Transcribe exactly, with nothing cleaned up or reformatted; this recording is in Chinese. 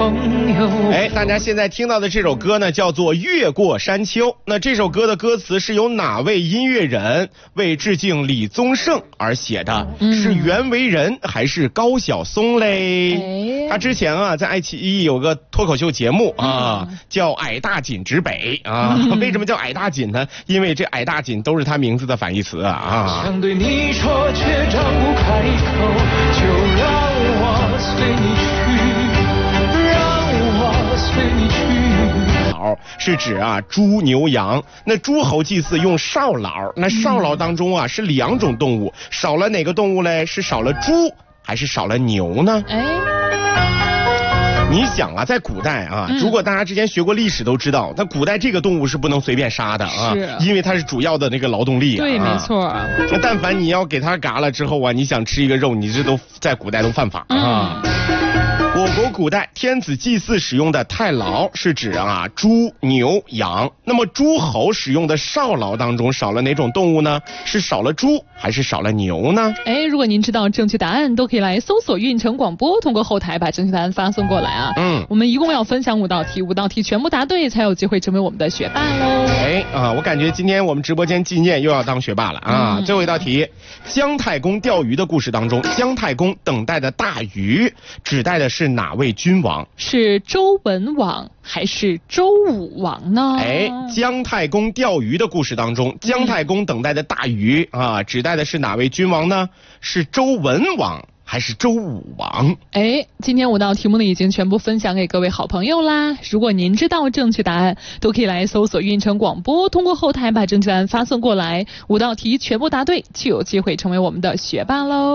朋友。 哎，大家现在听到的这首歌呢，叫做《越过山丘》。那这首歌的歌词是由哪位音乐人为致敬李宗盛而写的？嗯、是袁惟仁还是高晓松嘞？哎、他之前啊，在爱奇艺有个脱口秀节目啊，嗯、叫《矮大紧直北》啊。嗯、为什么叫矮大紧呢？因为这矮大紧都是他名字的反义词啊。想对你说，却张不开口，就让我随你去，让我随你去。老是指啊猪牛羊，那诸侯祭祀用少老，那少老当中啊是两种动物，少了哪个动物嘞？是少了猪还是少了牛呢？哎。你想啊，在古代啊，如果大家之前学过历史都知道，那古代这个动物是不能随便杀的啊，因为它是主要的那个劳动力啊。 对，没错。 那但凡你要给它嘎了之后啊，你想吃一个肉，你这都在古代都犯法啊。我国古代天子祭祀使用的太牢是指啊猪、牛、羊。那么诸侯使用的少牢当中少了哪种动物呢？是少了猪还是少了牛呢？ 哎，如果您知道正确答案，都可以来搜索运城广播，通过后台把正确答案发送过来啊。嗯，我们一共要分享五道题，五道题全部答对才有机会成为我们的学霸喽。 哎啊，我感觉今天我们直播间纪念又要当学霸了啊！嗯、最后一道题，姜太公钓鱼的故事当中，姜太公等待的大鱼指代的是哪位君王？ 是周文王还是周武王呢？ 哎，姜太公钓鱼的故事当中，姜太公等待的大鱼、嗯、啊，指代的是哪位君王呢？是周文王还是周武王？ 哎，今天五道题目呢已经全部分享给各位好朋友啦。如果您知道正确答案，都可以来搜索运城广播，通过后台把正确答案发送过来。五道题全部答对，就有机会成为我们的学霸喽。